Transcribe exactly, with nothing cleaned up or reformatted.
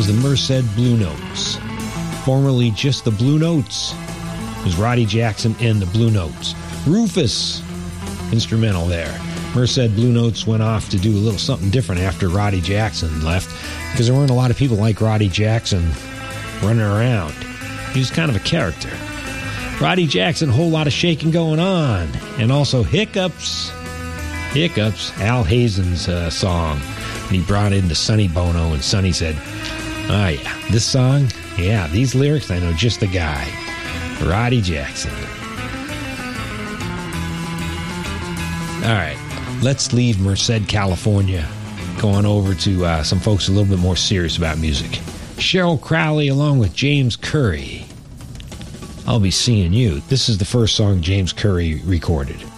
was the Merced Blue Notes. Formerly just the Blue Notes. It was Roddy Jackson and the Blue Notes. Rufus, instrumental there. Merced Blue Notes went off to do a little something different after Roddy Jackson left, because there weren't a lot of people like Roddy Jackson running around. He was kind of a character. Roddy Jackson, a whole lot of shaking going on, and also Hiccups. Hiccups, Al Hazen's uh, song. And he brought in to Sonny Bono, and Sonny said, oh yeah, this song, yeah, these lyrics, I know just the guy. Roddy Jackson. All right, let's leave Merced, California. Go on over to uh, some folks a little bit more serious about music. Cheryl Crowley along with James Curry. I'll Be Seeing You. This is the first song James Curry recorded.